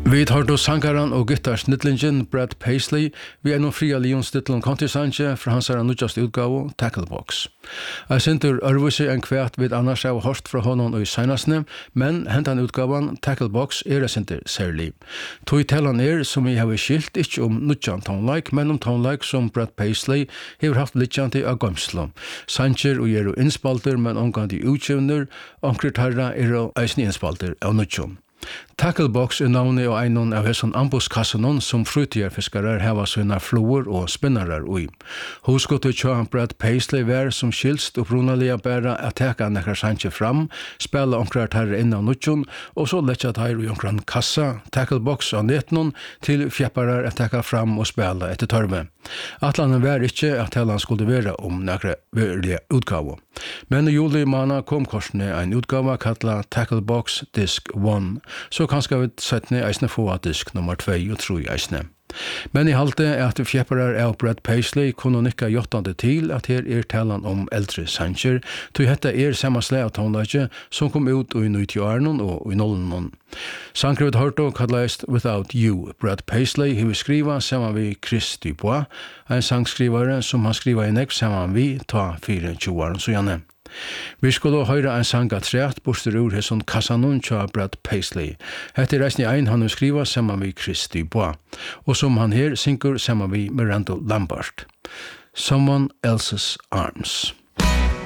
Vi tar då sankaran og gittarsnittlingen Brad Paisley vi noen fria lionsnittlingen country-sanje fra hans nudjast utgave Tacklebox. Jeg sinter ørvise en kvært vid annars av hårst fra honom og i seinasne, men hentan utgavan Tacklebox jeg sinter særlig. Tog tellan som vi har skilt ikke nudjan tonelike, men tonelike som Brad Paisley har haft litjanti av gamslo. Sanger og gjør innspalter, men omgående utgivner, omkring tarra eisni innspalter av nudjan. Tacklebox navnet og einon av hesson ambuskassenon som frutierfiskarar heva sina floer og spinnarar ui. Huskottet tja Brad Paisley var som skilst upprunalia bæra at teka nekkar sanje fram, spela omkrar tarre inn av nutjon, og så letja tarre i omkran kassa, Tacklebox av netnon, til fjepparar at teka fram og spela etter tarve. Atlanen var ikkje at helan skulle være nekkar verlige utgave. Men i juli måned kom korsne en utgave kalla Tacklebox Disk 1, så kanskje vi settne eisne få av disk nummer 2 og 3 eisne. Men i halte at fjepparar av Brad Paisley kunne nikka jottande til at her talan om eldre sanger, til hetta sammasle av tonelage som kom ut i 90-årene og i 00-årene. Sanger vi hørte kallast Without You. Brad Paisley har skriva saman vi Chris Dubois, en sangskrivare som han skriva i nekv saman vi ta 24 år så gjerne. Vi skulle høyre en sang av træt borster ur hesson kassanon tja Brad Paisley. Hette reisni ein han skriva saman vi Chris Dubois, og som han her synkur saman vi Miranda Lambert. Someone Else's Arms.